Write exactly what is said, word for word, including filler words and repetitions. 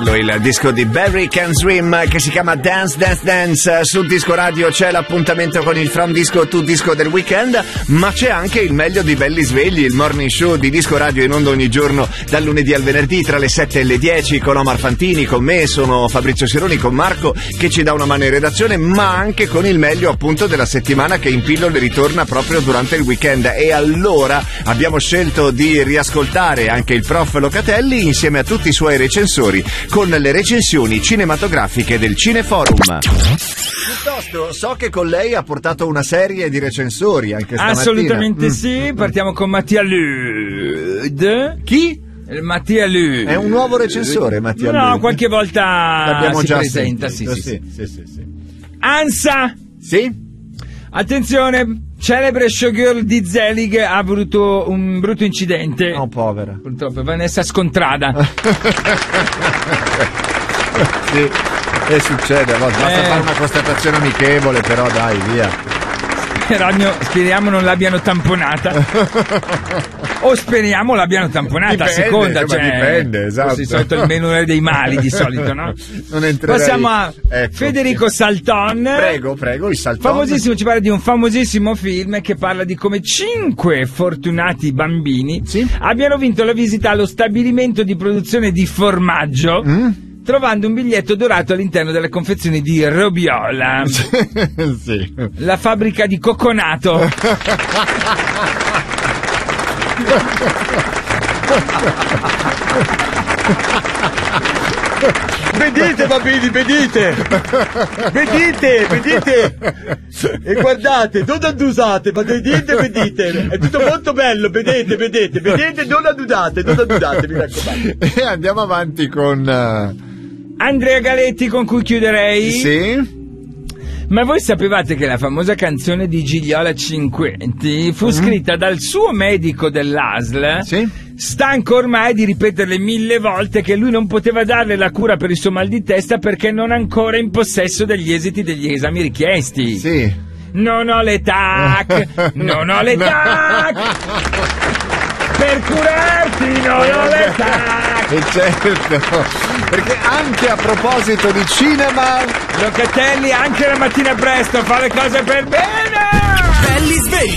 bello il disco di Barry Can Swim che si chiama Dance Dance Dance. Su Disco Radio c'è l'appuntamento con il From Disco to Disco del weekend, ma c'è anche il meglio di Belli Svegli, il morning show di Disco Radio in onda ogni giorno dal lunedì al venerdì tra le sette e le dieci con Omar Fantini, con me, sono Fabrizio Sironi, con Marco che ci dà una mano in redazione, ma anche con il meglio appunto della settimana che in pillole ritorna proprio durante il weekend. E allora abbiamo scelto di riascoltare anche il prof Locatelli insieme a tutti i suoi recensori con le recensioni cinematografiche del Cineforum. Piuttosto, so che con lei ha portato una serie di recensori anche stamattina. Assolutamente mm. sì, partiamo con Mattia Lud. Chi? Mattia Lud. È un nuovo recensore, Mattia Lud? No, qualche volta l'abbiamo si già presenta, sentito, sì, sì, sì, sì, sì, sì. Ansa! Sì? Attenzione, celebre showgirl di Zelig ha avuto un brutto incidente. Oh, povera. Purtroppo, Vanessa Scontrada. Sì, e succede, a volte basta Eh. fare una constatazione amichevole, però dai, via. Speriamo, speriamo non l'abbiano tamponata. O speriamo l'abbiano tamponata, Dipende, a seconda, insomma, cioè, dipende, esatto. Di solito il menù dei mali, di solito, no? Non entrerei. Passiamo a Ecco. Federico Salton. Prego, prego, il Salton. Famosissimo, ci parla di un famosissimo film che parla di come cinque fortunati bambini Sì? abbiano vinto la visita allo stabilimento di produzione di formaggio, Mm? trovando un biglietto dorato all'interno delle confezioni di Robiola, Sì. la fabbrica di cocconato. Vedete bambini, vedete, vedete, vedete, e guardate, non annusate, ma vedete, vedete, è tutto molto bello, vedete, vedete, vedete, non annusate, non annusate, mi raccomando. E andiamo avanti con... uh, Andrea Galetti, con cui chiuderei. Sì? Ma voi sapevate che la famosa canzone di Gigliola Cinquetti fu scritta dal suo medico dell'A S L, Sì? stanco ormai di ripeterle mille volte che lui non poteva darle la cura per il suo mal di testa perché non ancora in possesso degli esiti degli esami richiesti. Sì. Non ho le T A C, non ho le T A C, per curarti non ho le T A C. E certo, perché anche a proposito di cinema... Locatelli anche la mattina presto fa le cose per bene. Belli svegli.